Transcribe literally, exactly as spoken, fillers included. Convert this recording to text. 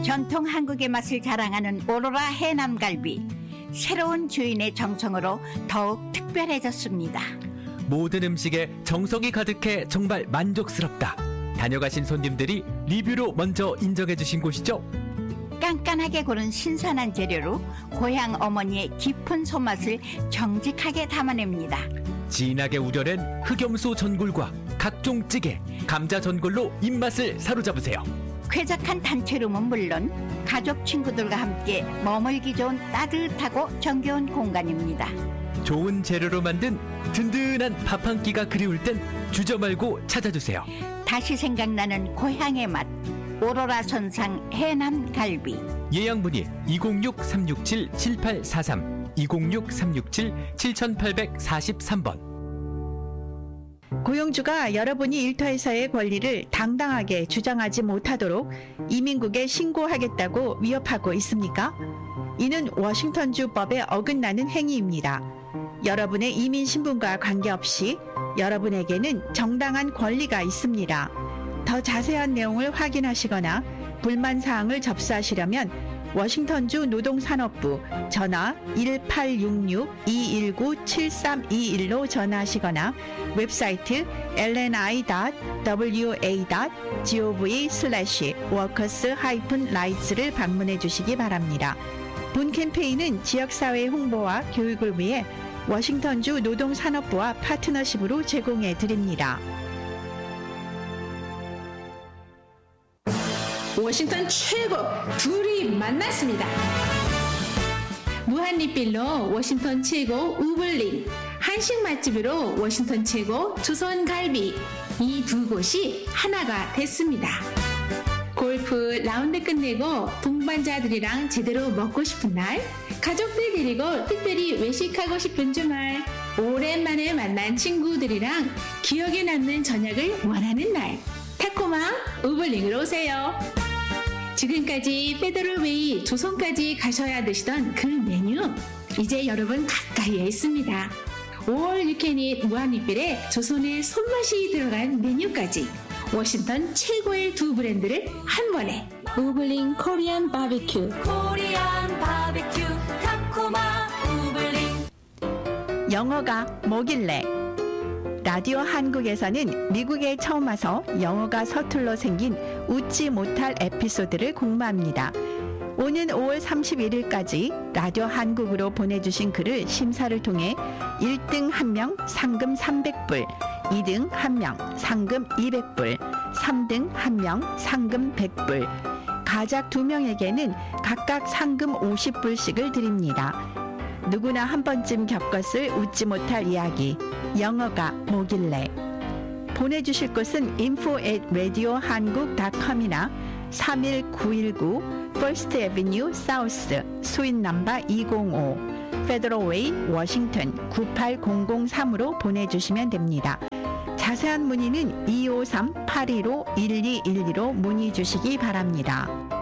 전통 한국의 맛을 자랑하는 오로라 해남갈비. 새로운 주인의 정성으로 더욱 특별해졌습니다. 모든 음식에 정성이 가득해 정말 만족스럽다. 다녀가신 손님들이 리뷰로 먼저 인정해 주신 곳이죠. 깐깐하게 고른 신선한 재료로 고향 어머니의 깊은 손맛을 정직하게 담아냅니다. 진하게 우려낸 흑염소 전골과 각종 찌개, 감자 전골로 입맛을 사로잡으세요. 쾌적한 단체룸은 물론 가족 친구들과 함께 머물기 좋은 따뜻하고 정겨운 공간입니다. 좋은 재료로 만든 든든한 밥 한 끼가 그리울 땐 주저 말고 찾아주세요. 다시 생각나는 고향의 맛, 오로라 선상 해남 갈비. 예약 문의 이공육 삼육칠 칠팔사삼 이공육 삼육칠 칠팔사삼 번. 고용주가 여러분이 일터에서의 권리를 당당하게 주장하지 못하도록 이민국에 신고하겠다고 위협하고 있습니까? 이는 워싱턴주 법에 어긋나는 행위입니다. 여러분의 이민 신분과 관계없이 여러분에게는 정당한 권리가 있습니다. 더 자세한 내용을 확인하시거나 불만 사항을 접수하시려면 워싱턴주 노동산업부 전화 일팔육육 이일구 칠삼이일로 전화하시거나 웹사이트 엘엔아이 닷 더블유에이 닷 지오브이 슬래시 워커스 하이픈 라이츠를 방문해 주시기 바랍니다. 본 캠페인은 지역사회 홍보와 교육을 위해 워싱턴주 노동산업부와 파트너십으로 제공해 드립니다. 워싱턴 최고 둘이 만났습니다. 무한리필로 워싱턴 최고 우블린, 한식 맛집으로 워싱턴 최고 조선갈비, 이 두 곳이 하나가 됐습니다. 골프 라운드 끝내고 동반자들이랑 제대로 먹고 싶은 날, 가족들 데리고 특별히 외식하고 싶은 주말, 오랜만에 만난 친구들이랑 기억에 남는 저녁을 원하는 날, 타코마 우블링으로 오세요. 지금까지 페더럴웨이 조선까지 가셔야 드시던 그 메뉴, 이제 여러분 가까이에 있습니다. All You Can Eat 무한리필에 조선의 손맛이 들어간 메뉴까지 워싱턴 최고의 두 브랜드를 한 번에. 우블링 코리안 바비큐, 코리안 바비큐 타코마 우블링. 영어가 뭐길래? 라디오 한국에서는 미국에 처음 와서 영어가 서툴러 생긴 웃지 못할 에피소드를 공모합니다. 오는 오월 삼십일일까지 라디오 한국으로 보내주신 글을 심사를 통해 일 등 한 명 상금 삼백 불, 이 등 한 명 상금 이백 불, 삼 등 한 명 상금 백 불, 가작 두 명에게는 각각 상금 오십 불씩을 드립니다. 누구나 한 번쯤 겪었을 웃지 못할 이야기, 영어가 뭐길래. 보내주실 곳은 info at radiohankook 닷 com이나 삼일구일구 First Avenue South 수인 넘버 이공오 Federal Way, 워싱턴 구팔공공삼으로 보내주시면 됩니다. 자세한 문의는 이오삼 팔일오 일이일이로 문의 주시기 바랍니다.